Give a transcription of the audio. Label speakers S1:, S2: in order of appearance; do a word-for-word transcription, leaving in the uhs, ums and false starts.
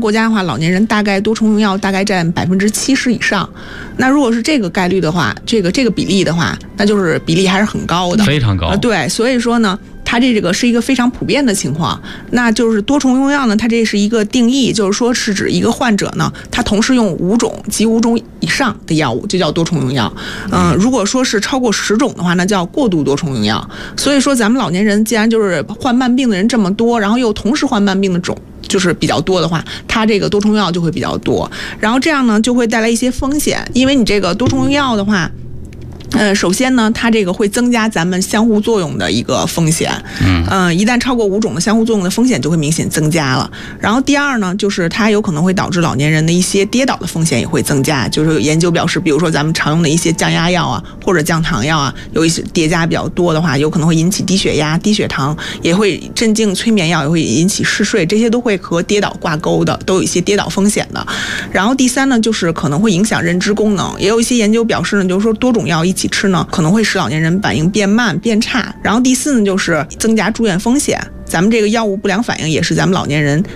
S1: 国家的话，老年人大概多重用药大概占百分之七十以上。那如果是这个概率的话，这个这个比例的话，那就是比例还是很高的，
S2: 非常高。
S1: 呃、对，所以说呢。它这个是一个非常普遍的情况，那就是多重用药呢，它这是一个定义，就是说是指一个患者呢，他同时用五种及五种以上的药物，就叫多重用药。嗯、呃，如果说是超过十种的话，那叫过度多重用药。所以说咱们老年人既然就是患慢病的人这么多，然后又同时患慢病的种就是比较多的话，它这个多重用药就会比较多，然后这样呢就会带来一些风险，因为你这个多重用药的话。呃，首先呢，它这个会增加咱们相互作用的一个风险。嗯，呃，一旦超过五种的相互作用的风险就会明显增加了。然后第二呢，就是它有可能会导致老年人的一些跌倒的风险也会增加。就是有研究表示，比如说咱们常用的一些降压药啊，或者降糖药啊，有一些叠加比较多的话，有可能会引起低血压、低血糖，也会镇静催眠药也会引起嗜睡，这些都会和跌倒挂钩的，都有一些跌倒风险的。然后第三呢，就是可能会影响认知功能，也有一些研究表示呢，就是说多种药一起吃呢，可能会使老年人反应变慢变差。然后第四呢，就是增加住院风险。咱们这个药物不良反应也是咱们老年人